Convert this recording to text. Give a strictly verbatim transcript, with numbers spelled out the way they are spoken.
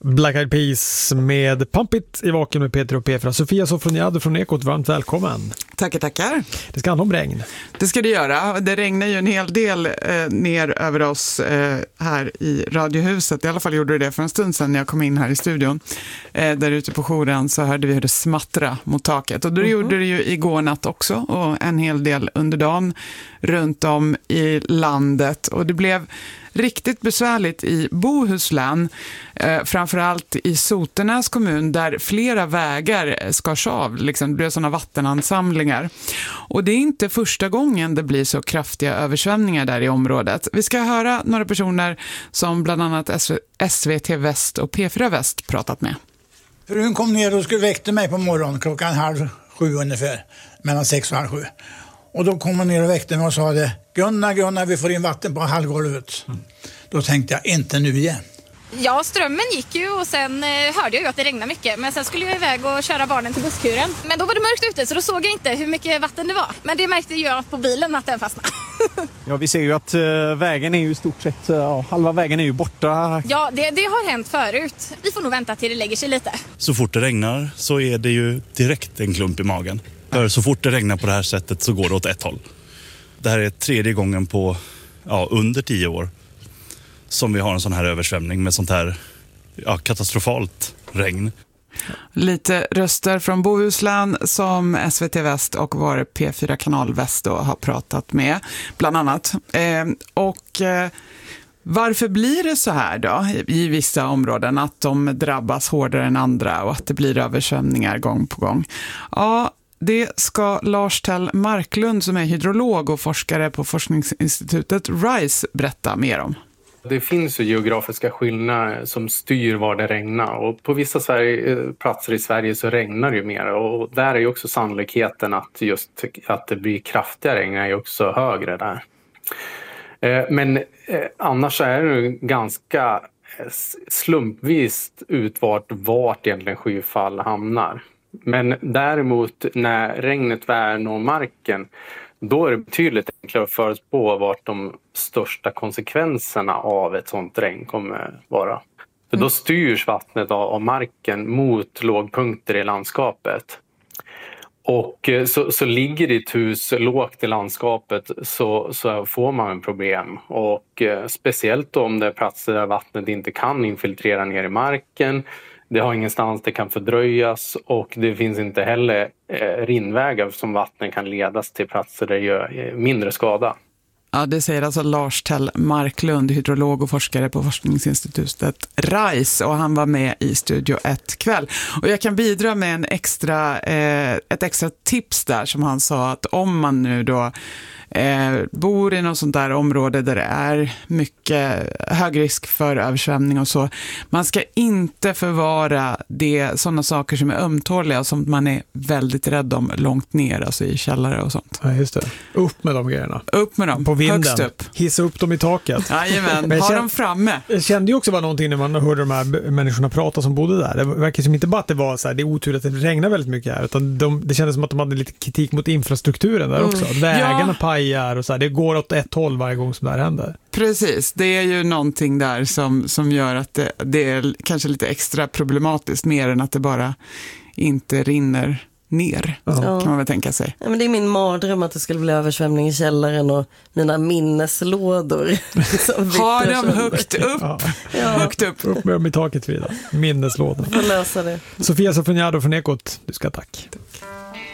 Black Eyed Peas med Pump It i Vaken med Peter och P fyra. Sofia Sofroniado från Ekot, varmt välkommen. Tackar, tackar. Det ska handla om regn. Det ska det göra. Det regnar ju en hel del eh, ner över oss eh, här i Radiohuset. I alla fall gjorde det för en stund sedan när jag kom in här i studion. Eh, där ute på jouren så hörde vi hur det smattra mot taket. Och det mm-hmm. gjorde det ju igår natt också och en hel del under dagen runt om i landet. Och det blev riktigt besvärligt i Bohuslän, eh, framförallt i Sotenäs kommun där flera vägar skars av. Liksom, det blev sådana vattenansamlingar. Och det är inte första gången det blir så kraftiga översvämningar där i området. Vi ska höra några personer som bland annat S V T Väst och P fyra Väst pratat med. Frun kom ner och skulle väckte mig på morgonen klockan halv sju ungefär, mellan sex och halv sju. Och då kom hon ner och väckte mig och sa det: Gunnar, Gunnar, vi får in vatten på halvgolvet. Mm. Då tänkte jag, inte nu igen. Ja, strömmen gick ju och sen eh, hörde jag ju att det regnade mycket. Men sen skulle jag iväg och köra barnen till busskuren. Men då var det mörkt ute så då såg jag inte hur mycket vatten det var. Men det märkte jag på bilen att den fastnade. Ja, vi ser ju att uh, vägen är ju i stort sett, uh, halva vägen är ju borta. Ja, det, det har hänt förut. Vi får nog vänta till det lägger sig lite. Så fort det regnar så är det ju direkt en klump i magen. För så fort det regnar på det här sättet så går det åt ett håll. Det här är tredje gången på ja, under tio år som vi har en sån här översvämning med sånt här ja, katastrofalt regn. Lite röster från Bohuslän som S V T Väst och vår P fyra Kanal Väst då har pratat med, bland annat. Eh, och eh, varför blir det så här då i vissa områden att de drabbas hårdare än andra och att det blir översvämningar gång på gång? Ja, det ska Lars Tell Marklund som är hydrolog och forskare på forskningsinstitutet RISE berätta mer om. Det finns ju geografiska skillnader som styr var det regnar och på vissa Sverige, platser i Sverige så regnar det ju mer och där är ju också sannolikheten att just att det blir kraftiga regn är ju också högre där. Men annars är det ju ganska slumpvis utvart vart egentligen skyfall hamnar. Men däremot när regnet väl når marken då är det betydligt enklare att förutspå vart de största konsekvenserna av ett sånt regn kommer vara. För då styrs vattnet av marken mot lågpunkter i landskapet. Och så, så ligger ditt hus lågt i landskapet så, så får man en problem. Och speciellt om det är platser där vattnet inte kan infiltrera ner i marken. Det har ingenstans det kan fördröjas och det finns inte heller eh, rinnvägar som vatten kan ledas till platser där det gör mindre skada. Ja, det säger alltså Lars Tell Marklund, hydrolog och forskare på forskningsinstitutet RISE, och han var med i Studio ett kväll. Och jag kan bidra med en extra, eh, ett extra tips där som han sa att om man nu då eh, bor i något sånt där område där det är mycket hög risk för översvämning och så, man ska inte förvara det, sådana saker som är ömtåliga som man är väldigt rädd om långt ner, alltså i källare och sånt. Ja, just det. Upp med de grejerna. Upp med dem. På vinden. Högst upp. Hissa upp dem i taket. Jajamän, ha kände, dem framme. Jag kände ju också var någonting när man hörde de här människorna prata som bodde där. Det verkar som inte bara att det var så här, det är otur att det regnar väldigt mycket här, utan de, det kändes som att de hade lite kritik mot infrastrukturen där också. Mm. Vägarna ja. pajar och så här, det går åt ett håll varje gång som det här händer. Precis, det är ju någonting där som, som gör att det, det är kanske lite extra problematiskt mer än att det bara inte rinner ner, ja. kan man väl tänka sig. Ja, men det är min mardröm att det skulle bli översvämning i källaren och mina minneslådor. Har dem högt upp. Ja. Ja. Högt upp. Upp med dem i taket, Frida. Minneslådor. Får lösa det. Sofia Sofroniado från Ekot, du ska tack. Tack.